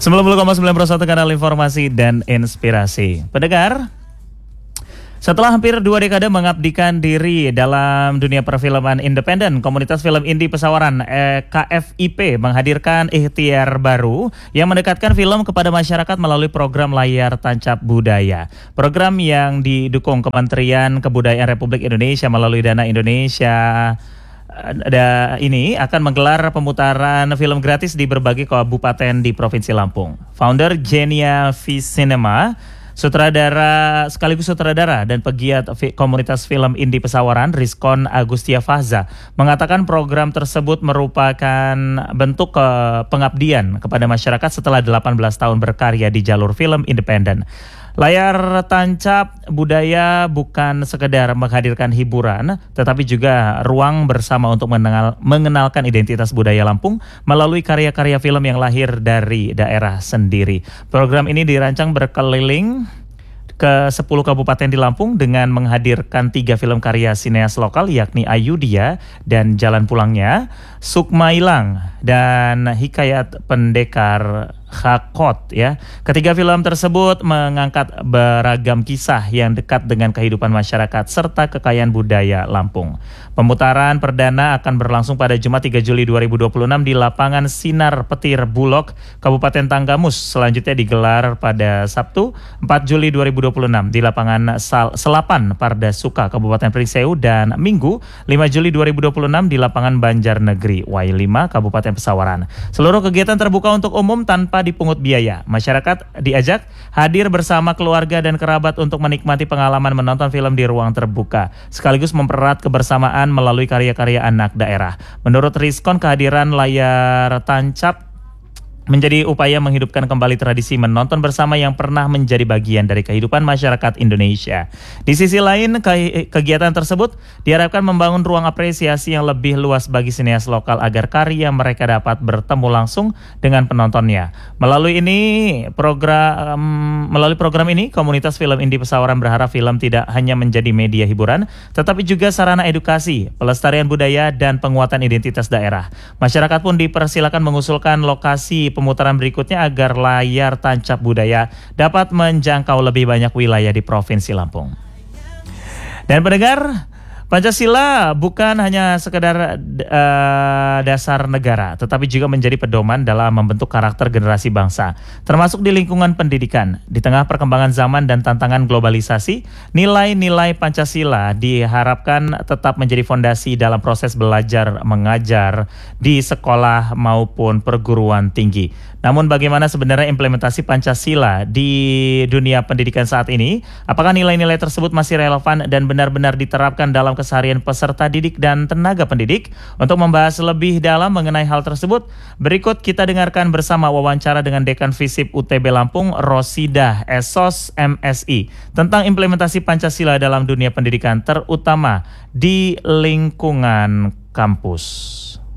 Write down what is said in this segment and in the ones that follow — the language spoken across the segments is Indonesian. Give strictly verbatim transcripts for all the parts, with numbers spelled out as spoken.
sembilan puluh koma sembilan satu kanal informasi dan inspirasi. Pendengar, setelah hampir dua dekade mengabdikan diri dalam dunia perfilman independen, komunitas film indie Pesawaran eh, K F I P menghadirkan ikhtiar baru yang mendekatkan film kepada masyarakat melalui program Layar Tancap Budaya. Program yang didukung Kementerian Kebudayaan Republik Indonesia melalui Dana Indonesia ada ini akan menggelar pemutaran film gratis di berbagai kabupaten di Provinsi Lampung. Founder Genia V Cinema, sutradara sekaligus sutradara dan pegiat fi, komunitas film indie Pesawaran, Rizkon Agustia Faza, mengatakan program tersebut merupakan bentuk ke pengabdian kepada masyarakat setelah delapan belas tahun berkarya di jalur film independen. Layar Tancap Budaya bukan sekedar menghadirkan hiburan, tetapi juga ruang bersama untuk mengenal, mengenalkan identitas budaya Lampung melalui karya-karya film yang lahir dari daerah sendiri. Program ini dirancang berkeliling ke sepuluh kabupaten di Lampung dengan menghadirkan tiga film karya sineas lokal, yakni Ayudia dan Jalan Pulangnya, Sukmailang, dan Hikayat Pendekar Hakot ya. Ketiga film tersebut mengangkat beragam kisah yang dekat dengan kehidupan masyarakat serta kekayaan budaya Lampung. Pemutaran perdana akan berlangsung pada Jumat tiga Juli dua ribu dua puluh enam di lapangan Sinar Petir Bulog, Kabupaten Tanggamus. Selanjutnya digelar pada Sabtu empat Juli dua ribu dua puluh enam di lapangan Sal- Selapan Pardasuka, Kabupaten Pringseu, dan Minggu lima Juli dua ribu dua puluh enam di lapangan Banjarnegeri, Y lima, Kabupaten Pesawaran. Seluruh kegiatan terbuka untuk umum tanpa dipungut biaya. Masyarakat diajak hadir bersama keluarga dan kerabat untuk menikmati pengalaman menonton film di ruang terbuka, sekaligus mempererat kebersamaan melalui karya-karya anak daerah. Menurut Rizkon, kehadiran Layar Tancap menjadi upaya menghidupkan kembali tradisi menonton bersama yang pernah menjadi bagian dari kehidupan masyarakat Indonesia. Di sisi lain, ke- kegiatan tersebut diharapkan membangun ruang apresiasi yang lebih luas bagi sineas lokal agar karya mereka dapat bertemu langsung dengan penontonnya. Melalui ini program melalui program ini, komunitas film indie Pesawaran berharap film tidak hanya menjadi media hiburan, tetapi juga sarana edukasi, pelestarian budaya, dan penguatan identitas daerah. Masyarakat pun dipersilakan mengusulkan lokasi pemutaran berikutnya agar Layar Tancap Budaya dapat menjangkau lebih banyak wilayah di Provinsi Lampung. Dan pendengar, Pancasila bukan hanya sekedar uh, dasar negara, tetapi juga menjadi pedoman dalam membentuk karakter generasi bangsa, termasuk di lingkungan pendidikan. Di tengah perkembangan zaman dan tantangan globalisasi, nilai-nilai Pancasila diharapkan tetap menjadi fondasi dalam proses belajar mengajar di sekolah maupun perguruan tinggi. Namun bagaimana sebenarnya implementasi Pancasila di dunia pendidikan saat ini? Apakah nilai-nilai tersebut masih relevan dan benar-benar diterapkan dalam keseharian peserta didik dan tenaga pendidik? Untuk membahas lebih dalam mengenai hal tersebut, berikut kita dengarkan bersama wawancara dengan Dekan Visip U T B Lampung, Rosidah Esos M S I, tentang implementasi Pancasila dalam dunia pendidikan, terutama di lingkungan kampus.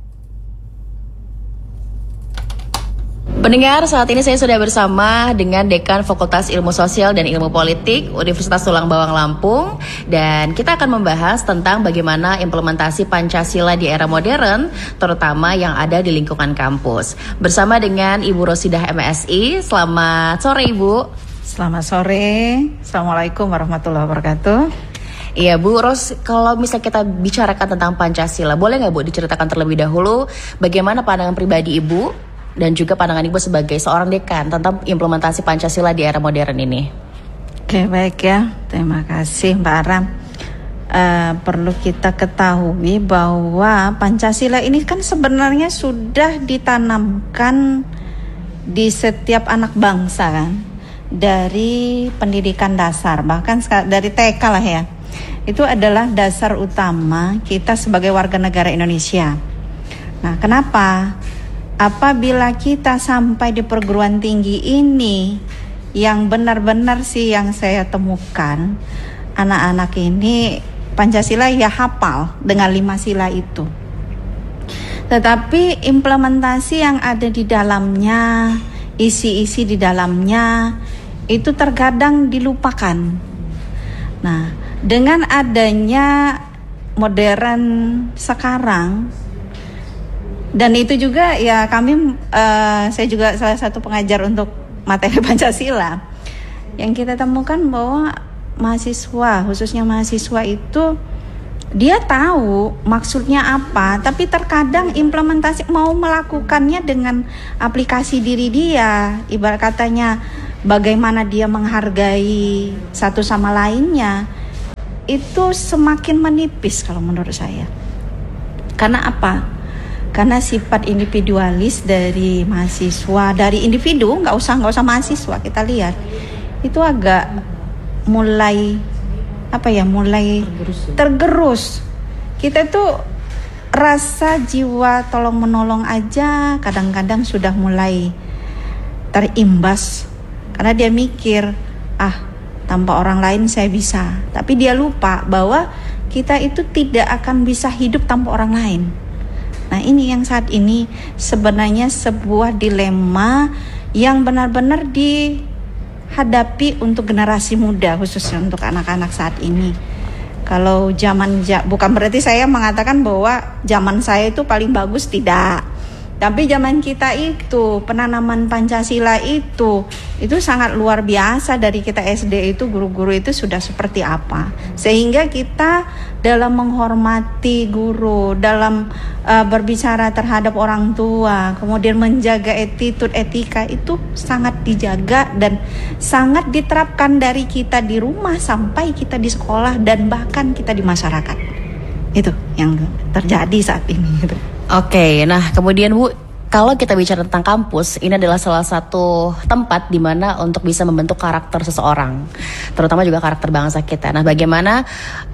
Pendengar, saat ini saya sudah bersama dengan Dekan Fakultas Ilmu Sosial dan Ilmu Politik Universitas Tulang Bawang Lampung, dan kita akan membahas tentang bagaimana implementasi Pancasila di era modern, terutama yang ada di lingkungan kampus. Bersama dengan Ibu Rosidah M S I. Selamat sore, Ibu. Selamat sore. Assalamualaikum warahmatullahi wabarakatuh. Iya Bu Ros, kalau misalnya kita bicarakan tentang Pancasila, boleh nggak Bu diceritakan terlebih dahulu bagaimana pandangan pribadi Ibu dan juga pandangan Ibu sebagai seorang dekan tentang implementasi Pancasila di era modern ini? Oke, baik ya. Terima kasih Mbak Aram. Uh, perlu kita ketahui bahwa Pancasila ini kan sebenarnya sudah ditanamkan di setiap anak bangsa kan, dari pendidikan dasar, bahkan dari T K lah ya. Itu adalah dasar utama kita sebagai warga negara Indonesia. Nah, kenapa? Apabila kita sampai di perguruan tinggi ini, yang benar-benar sih yang saya temukan, anak-anak ini Pancasila ya hafal dengan lima sila itu. Tetapi implementasi yang ada di dalamnya, isi-isi di dalamnya, itu terkadang dilupakan. Nah, dengan adanya modern sekarang, Dan itu juga ya kami, uh, saya juga salah satu pengajar untuk materi Pancasila. Yang kita temukan bahwa mahasiswa, khususnya mahasiswa itu dia tahu maksudnya apa, tapi terkadang implementasi mau melakukannya dengan aplikasi diri dia. Ibarat katanya bagaimana dia menghargai satu sama lainnya, itu semakin menipis kalau menurut saya. Karena apa? Karena sifat individualis dari mahasiswa, dari individu, nggak usah nggak usah mahasiswa, kita lihat itu agak mulai apa ya, mulai tergerus. tergerus. Kita tuh rasa jiwa tolong menolong aja kadang-kadang sudah mulai terimbas, karena dia mikir, ah tanpa orang lain saya bisa, tapi dia lupa bahwa kita itu tidak akan bisa hidup tanpa orang lain. Nah ini yang saat ini sebenarnya sebuah dilema yang benar-benar dihadapi untuk generasi muda, khususnya untuk anak-anak saat ini. Kalau zaman, bukan berarti saya mengatakan bahwa zaman saya itu paling bagus, tidak. Tapi zaman kita itu, penanaman Pancasila itu, itu sangat luar biasa. Dari kita S D itu, guru-guru itu sudah seperti apa. Sehingga kita dalam menghormati guru, dalam uh, berbicara terhadap orang tua, kemudian menjaga attitude, etika itu sangat dijaga dan sangat diterapkan dari kita di rumah sampai kita di sekolah dan bahkan kita di masyarakat. Itu yang terjadi saat ini gitu. Oke, nah kemudian Bu, kalau kita bicara tentang kampus, ini adalah salah satu tempat di mana untuk bisa membentuk karakter seseorang, terutama juga karakter bangsa kita. Nah, bagaimana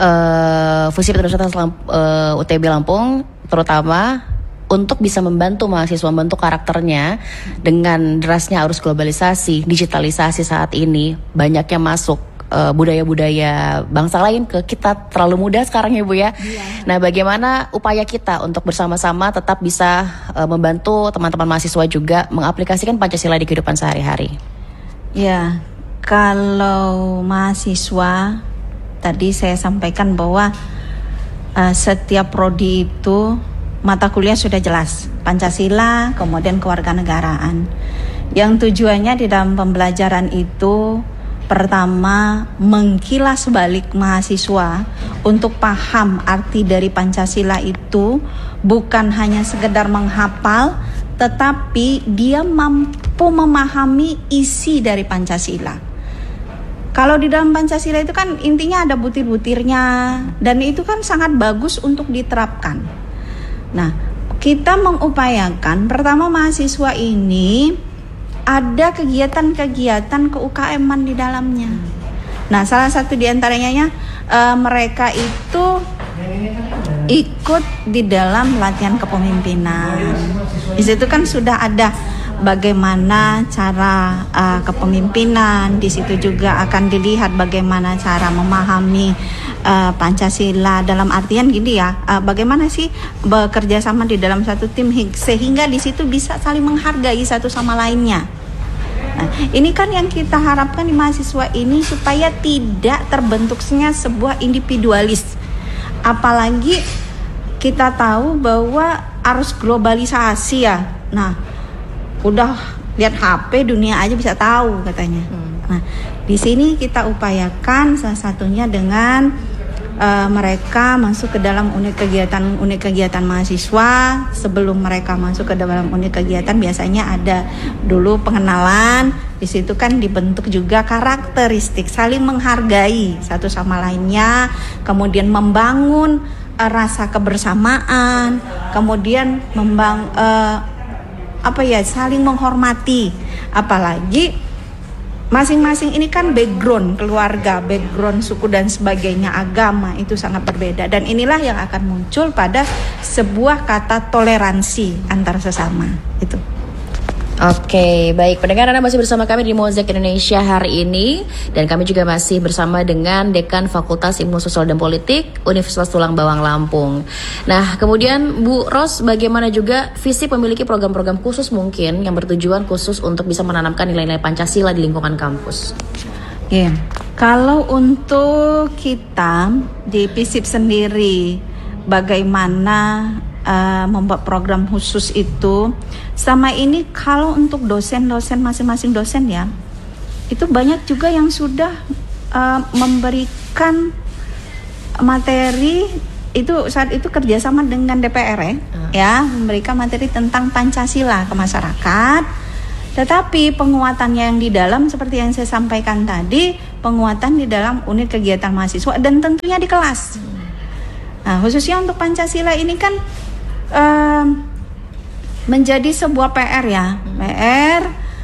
uh, Fusip Universitas uh, U T B Lampung, terutama untuk bisa membantu mahasiswa membentuk karakternya dengan derasnya arus globalisasi, digitalisasi saat ini, banyaknya masuk Uh, budaya-budaya bangsa lain ke kita terlalu mudah sekarang ya Bu ya. Iya. Nah bagaimana upaya kita untuk bersama-sama tetap bisa uh, membantu teman-teman mahasiswa juga mengaplikasikan Pancasila di kehidupan sehari-hari? Ya, kalau mahasiswa tadi saya sampaikan bahwa uh, setiap prodi itu mata kuliah sudah jelas, Pancasila, kemudian kewarganegaraan. Yang tujuannya di dalam pembelajaran itu pertama, mengkilas balik mahasiswa untuk paham arti dari Pancasila itu bukan hanya sekedar menghafal, tetapi dia mampu memahami isi dari Pancasila. Kalau di dalam Pancasila itu kan intinya ada butir-butirnya dan itu kan sangat bagus untuk diterapkan. Nah, kita mengupayakan pertama mahasiswa ini ada kegiatan-kegiatan ke U K M-an di dalamnya. Nah, salah satu di antaranya uh, mereka itu ikut di dalam latihan kepemimpinan. Di situ kan sudah ada bagaimana cara uh, kepemimpinan. Di situ juga akan dilihat bagaimana cara memahami uh, Pancasila dalam artian gini ya, uh, bagaimana sih bekerja sama di dalam satu tim sehingga di situ bisa saling menghargai satu sama lainnya. Nah, ini kan yang kita harapkan di mahasiswa ini supaya tidak terbentuknya sebuah individualis. Apalagi kita tahu bahwa arus globalisasi ya. Nah, udah lihat H P dunia aja bisa tahu katanya. Hmm. Nah, di sini kita upayakan salah satunya dengan uh, mereka masuk ke dalam unit kegiatan unit kegiatan mahasiswa. Sebelum mereka masuk ke dalam unit kegiatan biasanya ada dulu pengenalan. Di situ kan dibentuk juga karakteristik saling menghargai satu sama lainnya, kemudian membangun uh, rasa kebersamaan, kemudian membang uh, apa ya saling menghormati. Apalagi masing-masing ini kan background keluarga, background suku dan sebagainya, agama itu sangat berbeda. Dan inilah yang akan muncul pada sebuah kata toleransi antar sesama itu. Oke, baik pendengar, Anda masih bersama kami di Mozek Indonesia hari ini. Dan kami juga masih bersama dengan Dekan Fakultas Ilmu Sosial dan Politik Universitas Tulang Bawang Lampung. Nah, kemudian Bu Ros, bagaimana juga Visip memiliki program-program khusus mungkin yang bertujuan khusus untuk bisa menanamkan nilai-nilai Pancasila di lingkungan kampus? Oke, kalau untuk kita di Visip sendiri, bagaimana uh, membuat program khusus itu. Sama ini kalau untuk dosen-dosen masing-masing dosen ya, itu banyak juga yang sudah uh, memberikan materi itu saat itu kerjasama dengan D P R ya, uh. ya memberikan materi tentang Pancasila ke masyarakat. Tetapi penguatannya yang di dalam seperti yang saya sampaikan tadi, penguatan di dalam unit kegiatan mahasiswa dan tentunya di kelas. Nah, khususnya untuk Pancasila ini kan uh, menjadi sebuah P R ya, P R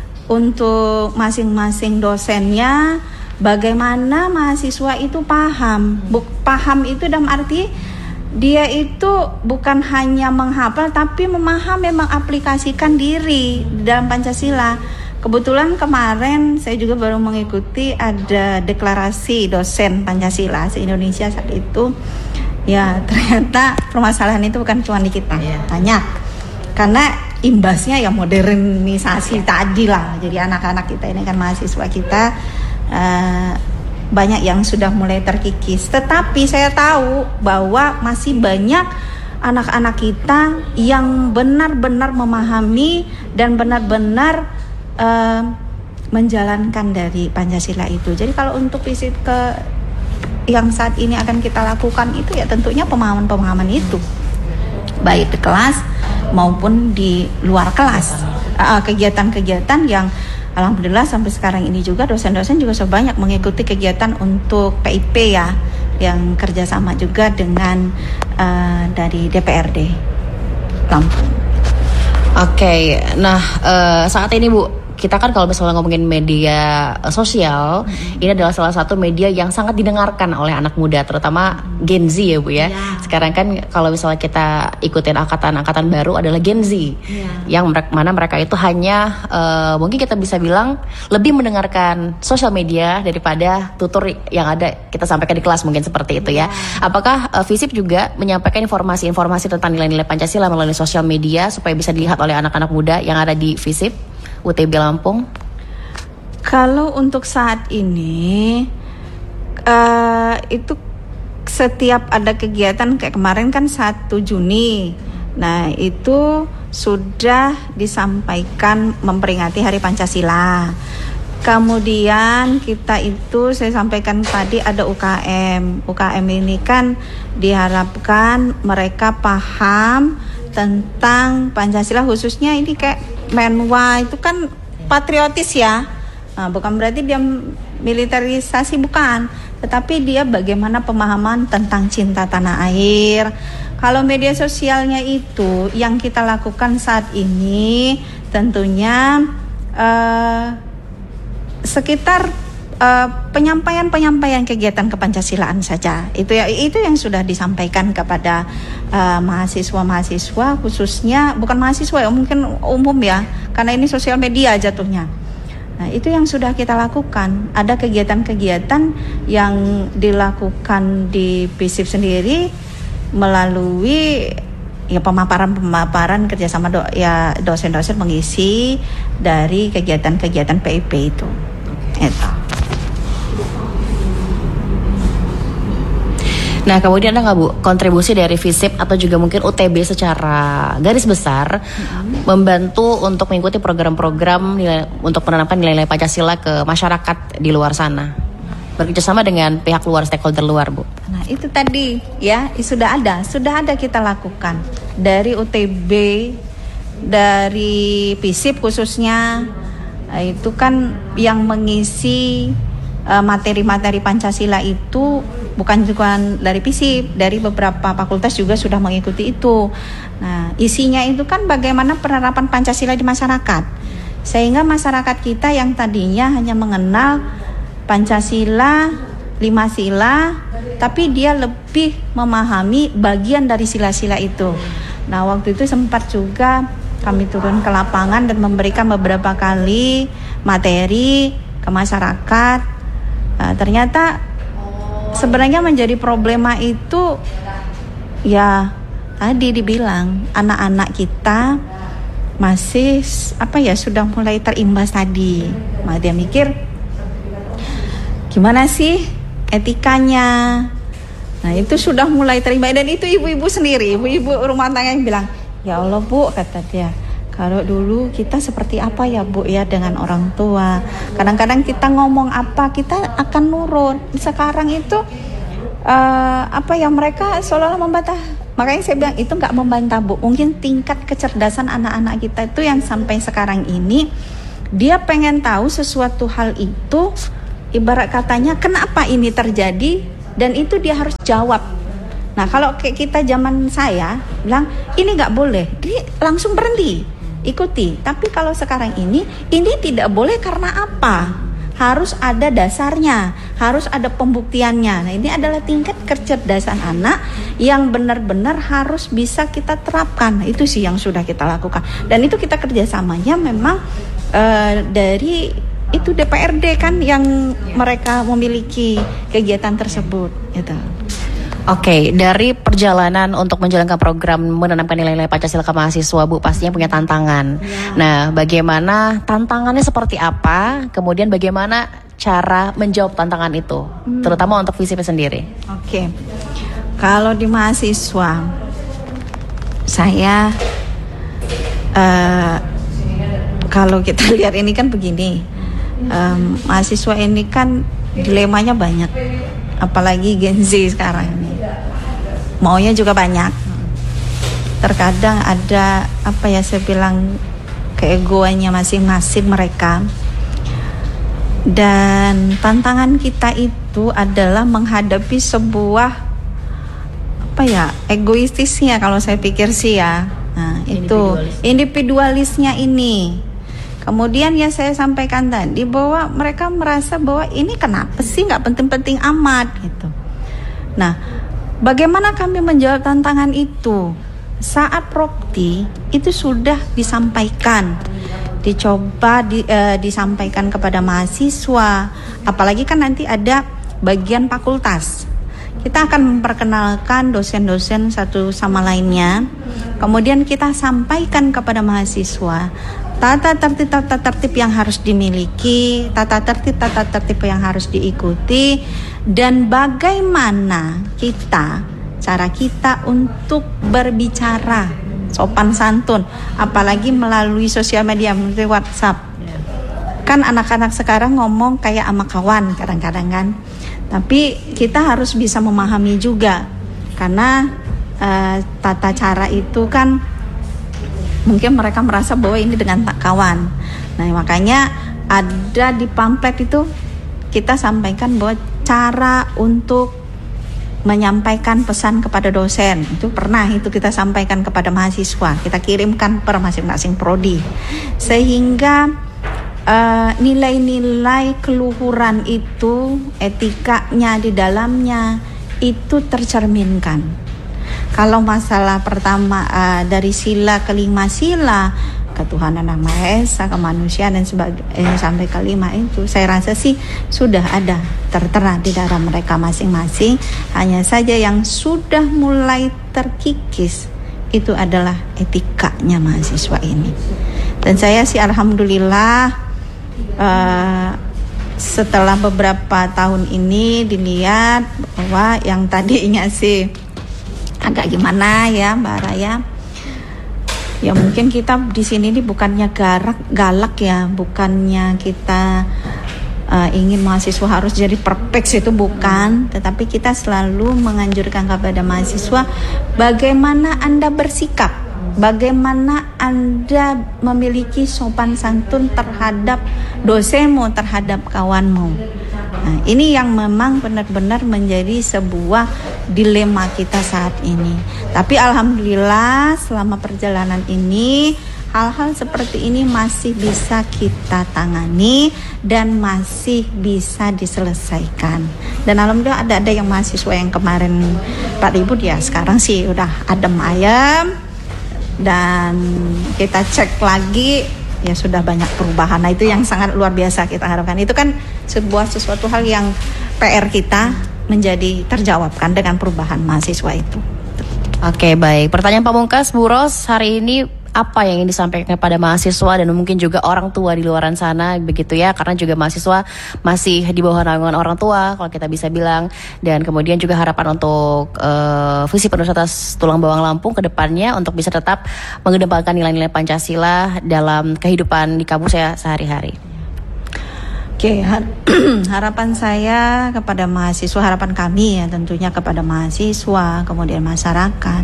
untuk masing-masing dosennya. Bagaimana mahasiswa itu paham, Buk, paham itu dalam arti dia itu bukan hanya menghafal tapi memahami, mengaplikasikan diri dalam Pancasila. Kebetulan kemarin saya juga baru mengikuti ada deklarasi dosen Pancasila se-Indonesia saat itu. Ya ternyata permasalahan itu bukan cuma di kita, yeah. banyak. Karena imbasnya ya modernisasi tadi lah. Jadi anak-anak kita ini kan mahasiswa kita. Uh, banyak yang sudah mulai terkikis, tetapi saya tahu bahwa masih banyak anak-anak kita yang benar-benar memahami dan benar-benar uh, menjalankan dari Pancasila itu. Jadi kalau untuk visit ke yang saat ini akan kita lakukan itu ya tentunya pemahaman-pemahaman itu, baik di kelas maupun di luar kelas, uh, kegiatan-kegiatan yang alhamdulillah sampai sekarang ini juga dosen-dosen juga sebanyak mengikuti kegiatan untuk P I P ya, yang kerjasama juga dengan uh, dari D P R D Lampung. Oke, okay, nah uh, saat ini Bu, kita kan kalau misalnya ngomongin media sosial, hmm. ini adalah salah satu media yang sangat didengarkan oleh anak muda, terutama Gen Z ya Bu ya. Yeah. Sekarang kan kalau misalnya kita ikutin angkatan-angkatan baru adalah Gen Z, yeah. yang mereka, mana mereka itu hanya uh, mungkin kita bisa bilang lebih mendengarkan sosial media daripada tutur yang ada kita sampaikan di kelas, mungkin seperti itu ya. Yeah. Apakah uh, FISIP juga menyampaikan informasi-informasi tentang nilai-nilai Pancasila melalui sosial media supaya bisa dilihat oleh anak-anak muda yang ada di FISIP U T B Lampung? Kalau untuk saat ini uh, itu setiap ada kegiatan kayak kemarin kan satu Juni. Nah, itu sudah disampaikan memperingati Hari Pancasila. Kemudian kita itu saya sampaikan tadi ada U K M. U K M ini kan diharapkan mereka paham tentang Pancasila, khususnya ini kayak Menwa itu kan patriotis ya, nah, bukan berarti dia militerisasi, bukan, tetapi dia bagaimana pemahaman tentang cinta tanah air. Kalau media sosialnya itu yang kita lakukan saat ini tentunya uh, sekitar uh, penyampaian-penyampaian kegiatan kepancasilaan saja. Itu ya, itu yang sudah disampaikan kepada Uh, mahasiswa-mahasiswa, khususnya bukan mahasiswa ya, mungkin umum ya, karena ini sosial media jatuhnya. Nah, itu yang sudah kita lakukan. Ada kegiatan-kegiatan yang dilakukan di FISIP sendiri melalui ya pemaparan-pemaparan kerjasama do, ya dosen-dosen mengisi dari kegiatan-kegiatan P I P itu. Itu. Nah, kemudian ada nggak Bu kontribusi dari FISIP atau juga mungkin U T B secara garis besar hmm. membantu untuk mengikuti program-program nilai, untuk menanamkan nilai-nilai Pancasila ke masyarakat di luar sana, bekerjasama dengan pihak luar, stakeholder luar Bu? Nah, itu tadi ya sudah ada, sudah ada kita lakukan dari U T B, dari FISIP khususnya, itu kan yang mengisi uh, materi-materi Pancasila itu bukan juga dari FISIP, dari beberapa fakultas juga sudah mengikuti itu. Nah, isinya itu kan bagaimana penerapan Pancasila di masyarakat, sehingga masyarakat kita yang tadinya hanya mengenal Pancasila, lima sila, tapi dia lebih memahami bagian dari sila-sila itu. Nah, waktu itu sempat juga kami turun ke lapangan dan memberikan beberapa kali materi ke masyarakat. Nah, ternyata sebenarnya menjadi problema itu ya tadi dibilang anak-anak kita masih apa ya sudah mulai terimbas tadi. Nah, dia mikir gimana sih etikanya. Nah itu sudah mulai terima, dan itu ibu-ibu sendiri, ibu-ibu rumah tangga yang bilang, ya Allah Bu, kata dia, kalau dulu kita seperti apa ya Bu ya dengan orang tua. Kadang-kadang kita ngomong apa kita akan nurut. Sekarang itu uh, apa ya mereka seolah-olah membantah. Makanya saya bilang itu nggak membantah Bu. Mungkin tingkat kecerdasan anak-anak kita itu yang sampai sekarang ini dia pengen tahu sesuatu hal itu, ibarat katanya kenapa ini terjadi. Dan itu dia harus jawab. Nah kalau kayak kita zaman saya bilang ini nggak boleh, dia langsung berhenti, ikuti. Tapi kalau sekarang ini, ini tidak boleh karena apa? Harus ada dasarnya, harus ada pembuktiannya. Nah ini adalah tingkat kecerdasan anak yang benar-benar harus bisa kita terapkan. Nah, itu sih yang sudah kita lakukan. Dan itu kita kerjasamanya memang uh, dari itu D P R D kan yang mereka memiliki kegiatan tersebut gitu. Oke, dari perjalanan untuk menjalankan program menanamkan nilai-nilai Pancasila ke mahasiswa, Bu, pastinya punya tantangan. Ya. Nah, bagaimana tantangannya seperti apa? Kemudian bagaimana cara menjawab tantangan itu, hmm. terutama untuk V C P sendiri? Oke, kalau di mahasiswa, saya uh, kalau kita lihat ini kan begini. Um, mahasiswa ini kan dilemanya banyak, apalagi Gen Z sekarang ini maunya juga banyak. Terkadang ada apa ya saya bilang keegoannya masing-masing mereka, dan tantangan kita itu adalah menghadapi sebuah apa ya egoistisnya kalau saya pikir sih ya. Nah itu individualisnya ini. Kemudian yang saya sampaikan tadi bahwa mereka merasa bahwa ini kenapa sih nggak penting-penting amat gitu. Nah, bagaimana kami menjawab tantangan itu? Saat Prokti itu sudah disampaikan, dicoba di, eh, disampaikan kepada mahasiswa, apalagi kan nanti ada bagian fakultas. Kita akan memperkenalkan dosen-dosen satu sama lainnya. Kemudian kita sampaikan kepada mahasiswa tata tertib tata tertib yang harus dimiliki, tata tertib tata tertib yang harus diikuti, dan bagaimana kita cara kita untuk berbicara sopan santun, apalagi melalui sosial media, melalui WhatsApp. Kan anak-anak sekarang ngomong kayak sama kawan kadang-kadang kan, tapi kita harus bisa memahami juga, karena uh, tata cara itu kan mungkin mereka merasa bahwa ini dengan tak kawan. Nah makanya ada di pamflet itu kita sampaikan bahwa cara untuk menyampaikan pesan kepada dosen itu pernah itu kita sampaikan kepada mahasiswa, kita kirimkan per masing-masing prodi, sehingga uh, nilai-nilai keluhuran itu, etikanya di dalamnya itu tercerminkan. Kalau masalah pertama uh, dari sila kelima sila ketuhanan Yang Maha Esa, kemanusiaan dan sebagainya sampai kelima itu saya rasa sih sudah ada tertera di dalam mereka masing-masing. Hanya saja yang sudah mulai terkikis itu adalah etikanya mahasiswa ini. Dan saya sih alhamdulillah uh, setelah beberapa tahun ini dilihat bahwa yang tadinya sih agak gimana ya Mbak Raya, ya mungkin kita di sini nih bukannya galak galak ya, bukannya kita uh, ingin mahasiswa harus jadi perfect, itu bukan, tetapi kita selalu menganjurkan kepada mahasiswa bagaimana Anda bersikap, bagaimana Anda memiliki sopan santun terhadap dosenmu, terhadap kawanmu. Nah, ini yang memang benar-benar menjadi sebuah dilema kita saat ini. Tapi alhamdulillah selama perjalanan ini hal-hal seperti ini masih bisa kita tangani dan masih bisa diselesaikan. Dan alhamdulillah ada ada yang mahasiswa yang kemarin empat ribu dia sekarang sih udah adem ayem, dan kita cek lagi ya sudah banyak perubahan. Nah itu yang sangat luar biasa kita harapkan. Itu kan sebuah sesuatu hal yang P R kita menjadi terjawabkan dengan perubahan mahasiswa itu. Oke baik, pertanyaan pamungkas Bu Ros hari ini, apa yang ingin disampaikan kepada mahasiswa dan mungkin juga orang tua di luaran sana begitu ya, karena juga mahasiswa masih di bawah naungan orang tua kalau kita bisa bilang, dan kemudian juga harapan untuk uh, visi Universitas Tulang Bawang Lampung ke depannya untuk bisa tetap mengedepankan nilai-nilai Pancasila dalam kehidupan di kampus ya sehari-hari. Oke, har- harapan saya kepada mahasiswa, harapan kami ya tentunya kepada mahasiswa, kemudian masyarakat.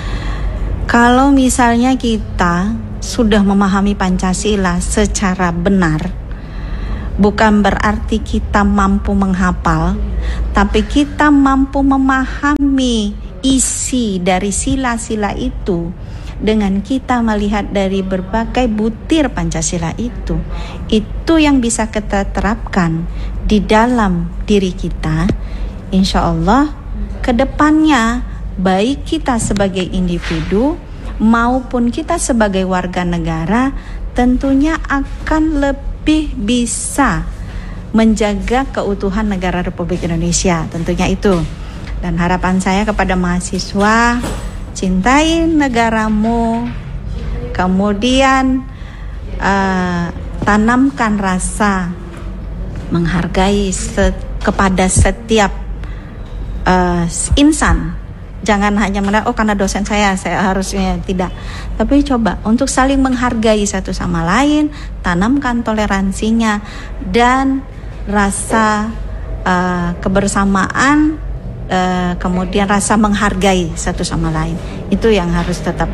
Kalau misalnya kita sudah memahami Pancasila secara benar, bukan berarti kita mampu menghafal, tapi kita mampu memahami isi dari sila-sila itu dengan kita melihat dari berbagai butir Pancasila itu. Itu yang bisa kita terapkan di dalam diri kita. Insya Allah ke depannya baik kita sebagai individu maupun kita sebagai warga negara tentunya akan lebih bisa menjaga keutuhan negara Republik Indonesia, tentunya itu. Dan harapan saya kepada mahasiswa, cintai negaramu, kemudian uh, tanamkan rasa menghargai se- kepada setiap uh, insan. Jangan hanya melihat, oh karena dosen saya, saya harusnya tidak. Tapi coba untuk saling menghargai satu sama lain, tanamkan toleransinya dan rasa uh, kebersamaan, uh, kemudian rasa menghargai satu sama lain. Itu yang harus tetap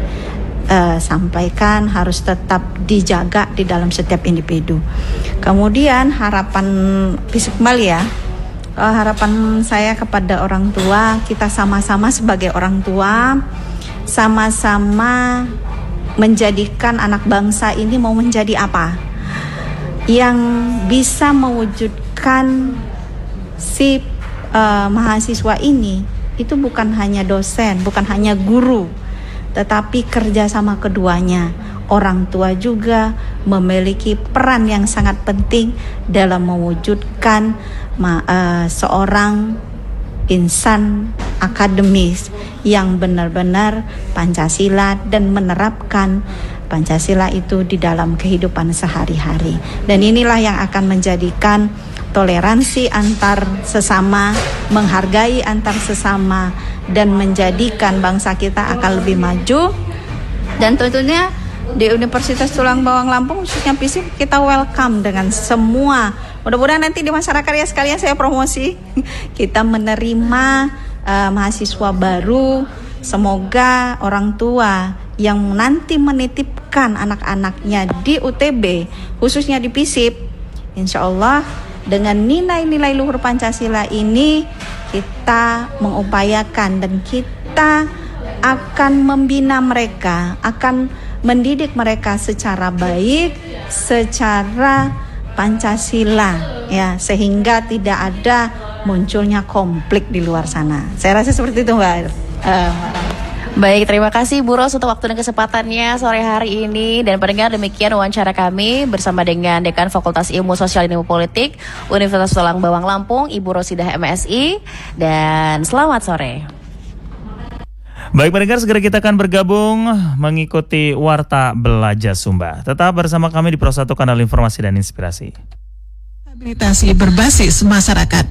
disampaikan, uh, harus tetap dijaga di dalam setiap individu. Kemudian harapan fisik kembali ya. Uh, harapan saya kepada orang tua, kita sama-sama sebagai orang tua, sama-sama menjadikan anak bangsa ini mau menjadi apa? Yang bisa mewujudkan si uh, mahasiswa ini, itu bukan hanya dosen, bukan hanya guru, tetapi kerjasama keduanya. Orang tua juga memiliki peran yang sangat penting dalam mewujudkan ma, uh, seorang insan akademis yang benar-benar Pancasila dan menerapkan Pancasila itu di dalam kehidupan sehari-hari. Dan inilah yang akan menjadikan toleransi antar sesama, menghargai antar sesama, dan menjadikan bangsa kita akan lebih maju. Dan tentunya di Universitas Tulang Bawang Lampung khususnya FISIP kita welcome dengan semua. Mudah-mudahan nanti di masyarakat ya sekalian saya promosi kita menerima uh, mahasiswa baru. Semoga orang tua yang nanti menitipkan anak-anaknya di U T B khususnya di FISIP, insya Allah dengan nilai-nilai luhur Pancasila ini kita mengupayakan dan kita akan membina mereka, akan mendidik mereka secara baik, secara Pancasila ya, sehingga tidak ada munculnya konflik di luar sana. Saya rasa seperti itu Mbak. Uh, Baik, terima kasih Bu Ros untuk waktu dan kesempatannya sore hari ini. Dan pendengar, demikian wawancara kami bersama dengan Dekan Fakultas Ilmu Sosial dan Ilmu Politik Universitas Tulang Bawang Lampung, Ibu Rosidah M Si. Dan selamat sore. Baik pendengar, segera kita akan bergabung mengikuti Warta Belajar Sumba. Tetap bersama kami di Pro satu Kanal Informasi dan Inspirasi. Rehabilitasi berbasis masyarakat.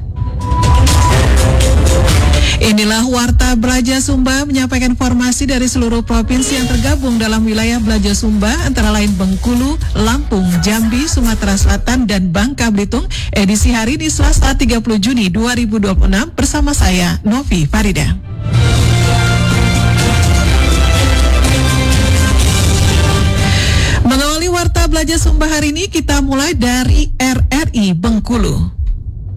Inilah Warta Belajar Sumba menyampaikan informasi dari seluruh provinsi yang tergabung dalam wilayah Belajar Sumba antara lain Bengkulu, Lampung, Jambi, Sumatera Selatan, dan Bangka Belitung. Edisi hari ini Selasa tiga puluh Juni dua ribu dua puluh enam bersama saya Novi Farida. Mengawali Warta Belajar Sumba hari ini, kita mulai dari R R I Bengkulu.